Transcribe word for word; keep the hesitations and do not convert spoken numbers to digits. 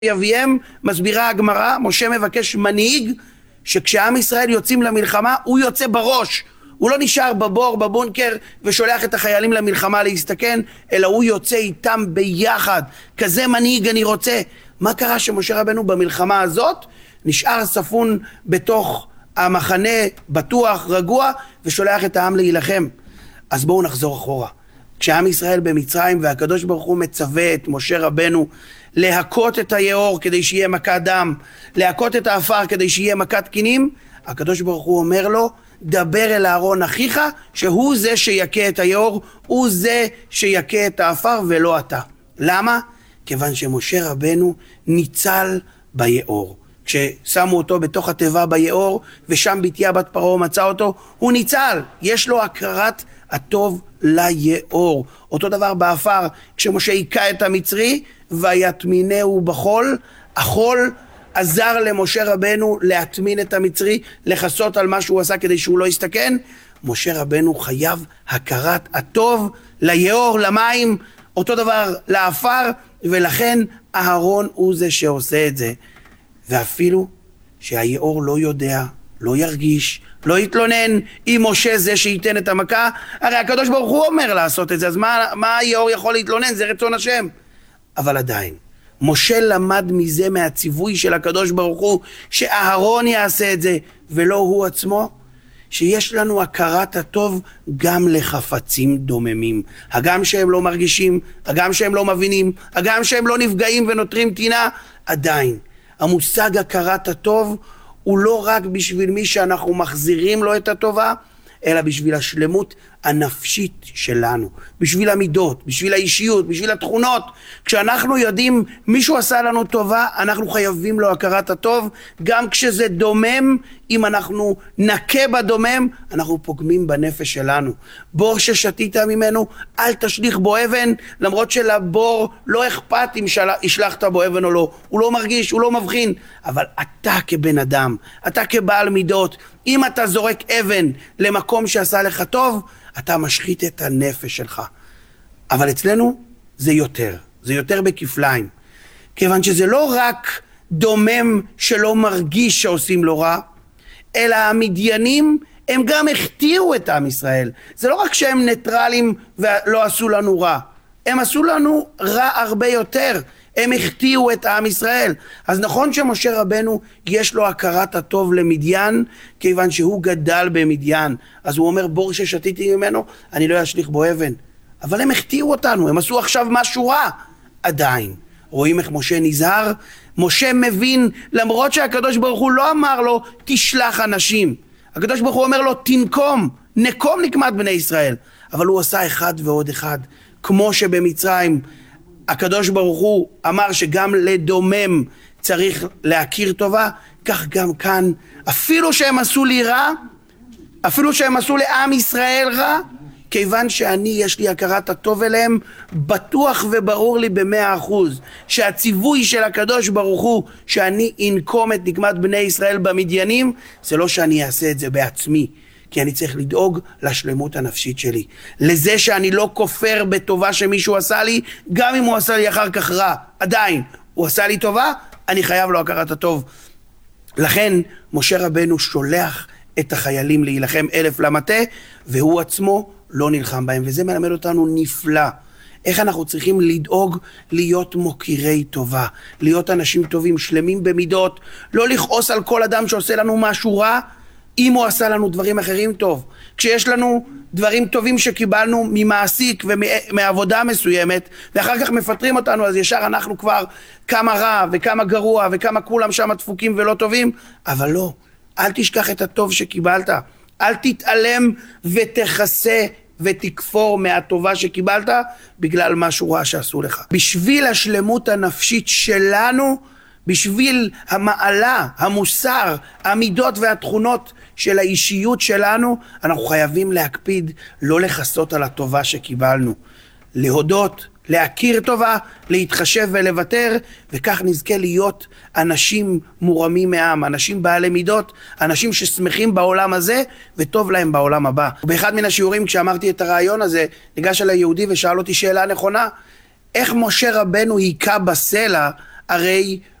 יביהם, מסבירה הגמרא, משה מבקש מנהיג שכשעם ישראל יוצאים למלחמה הוא יוצא בראש, הוא לא נשאר בבור בבונקר ושולח את החיילים למלחמה להסתכן, אלא הוא יוצא איתם ביחד. כזה מנהיג אני רוצה. מה קרה שמשה רבנו במלחמה הזאת נשאר ספון בתוך המחנה בטוח רגוע ושולח את העם להילחם? אז בואו נחזור אחורה. כשעם ישראל במצרים והקדוש ברוך הוא מצווה את משה רבנו להכות את היאור כדי שיהיה מכת דם, להכות את האפר כדי שיהיה מכת קינים, הקדוש ברוך הוא אומר לו, דבר אל אהרון אחיך שהוא זה שיכה את היאור, הוא זה שיכה את האפר ולא אתה. למה? כיוון שמשה רבנו ניצל ביאור. כששמו אותו בתוך התיבה ביאור ושם בתיה בת פרעה מצא אותו, הוא ניצל, יש לו הכרת הטוב ליאור. אותו דבר באפר, כשמשה היכה את המצרי ויטמינהו בחול, החול עזר למשה רבנו להטמין את המצרי, לחסות על מה שהוא עשה כדי שהוא לא יסתכן. משה רבנו חייב הכרת הטוב ליאור, למים, אותו דבר לאפר, ולכן אהרון הוא זה שעושה את זה. ואפילו שהיאור לא יודע, לא ירגיש, לא יתלונן, אם משה זה שייתן את המכה, הרי הקדוש ברוך הוא אומר לעשות את זה, אז מה, מה היאור יכול להתלונן? זה רצון השם. אבל עדיין, משה למד מזה מהציווי של הקדוש ברוך הוא, שאהרון יעשה את זה, ולא הוא עצמו, שיש לנו הכרת הטוב גם לחפצים דוממים. הגם שהם לא מרגישים, הגם שהם לא מבינים, הגם שהם לא נפגעים ונותרים טינה, עדיין. המושג הכרת הטוב הוא לא רק בשביל מי שאנחנו מחזירים לו את הטובה, אלא בשביל השלמות הנפשית שלנו, בשביל המידות, בשביל האישיות, בשביל התכונות. כשאנחנו יודעים מישהו עשה לנו טובה, אנחנו חייבים לו הכרת הטוב, גם כשזה דומם, אם אנחנו נקה בדומם, אנחנו פוגמים בנפש שלנו. בור ששתית ממנו, אל תשליך בו אבן, למרות שלבור לא אכפת אם השלחת בו אבן או לא, הוא לא מרגיש, הוא לא מבחין, אבל אתה כבן אדם, אתה כבעל מידות, אם אתה זורק אבן למקום שעשה לך טוב, אתה משחית את הנפש שלך. אבל אצלנו זה יותר, זה יותר בכפליים. כיוון שזה לא רק דומם שלא מרגיש שעושים לו רע, אלא המדיינים הם גם הכתירו את עם ישראל. זה לא רק שהם ניטרלים ולא עשו לנו רע, הם עשו לנו רע הרבה יותר. הם הכתירו את עם ישראל. אז נכון שמשה רבנו יש לו הכרת הטוב למדיין, כיוון שהוא גדל במדיין. אז הוא אומר, בור ששתיתי ממנו, אני לא אשליך בו אבן. אבל הם הכתירו אותנו, הם עשו עכשיו משהו רע. עדיין. רואים איך משה נזהר? משה מבין, למרות שהקדוש ברוך הוא לא אמר לו, תשלח אנשים. הקדוש ברוך הוא אומר לו, תנקום, נקום נקמת בני ישראל. אבל הוא עשה אחד ועוד אחד. כמו שבמצרים הקדוש ברוך הוא אמר שגם לדומם צריך להכיר טובה, כך גם כאן, אפילו שהם עשו לי רע, אפילו שהם עשו לעם ישראל רע, כיוון שאני יש לי הכרת הטוב אליהם, בטוח וברור לי במאה אחוז, שהציווי של הקדוש ברוך הוא, שאני אנקום את נקמת בני ישראל במדיינים, זה לא שאני אעשה את זה בעצמי, כי אני צריך לדאוג לשלמות הנפשית שלי. לזה שאני לא כופר בטובה שמישהו עשה לי, גם אם הוא עשה לי אחר כך רע. עדיין, הוא עשה לי טובה, אני חייב לו הכרת הטוב. לכן, משה רבנו שולח את החיילים להילחם אלף למטה, והוא עצמו לא נלחם בהם. וזה מלמד אותנו נפלא. איך אנחנו צריכים לדאוג להיות מוקירי טובה, להיות אנשים טובים, שלמים במידות, לא לכעוס על כל אדם שעושה לנו משהו רע, אם הוא עשה לנו דברים אחרים טוב. כשיש לנו דברים טובים שקיבלנו ממעסיק ומעבודה מסוימת, ואחר כך מפטרים אותנו, אז ישר אנחנו כבר כמה רע וכמה גרוע וכמה כולם שם דפוקים ולא טובים. אבל לא, אל תשכח את הטוב שקיבלת. אל תתעלם ותחסה ותכפור מהטובה שקיבלת בגלל משהו רע שעשו לך. בשביל השלמות הנפשית שלנו, בשביל המעלה, המוסר, המידות והתכונות של האישיות שלנו, אנחנו חייבים להקפיד לא לחסות על הטובה שקיבלנו. להודות, להכיר טובה, להתחשב ולוותר, וכך נזכה להיות אנשים מורמים מעם, אנשים בעלי מידות, אנשים ששמחים בעולם הזה וטוב להם בעולם הבא. באחד מן השיעורים כשאמרתי את הרעיון הזה, ניגש אליי יהודי ושאל אותי שאלה נכונה, איך משה רבנו היכה בסלע הרי